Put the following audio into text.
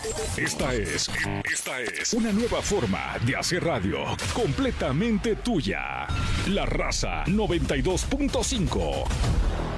Esta es una nueva forma de hacer radio completamente tuya. La Raza 92.5.